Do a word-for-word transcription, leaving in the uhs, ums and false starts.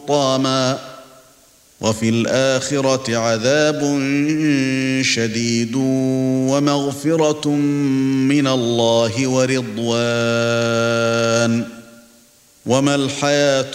حُطَامًا وفي الآخرة عذاب شديد ومغفرة من الله ورضوان وما الحياة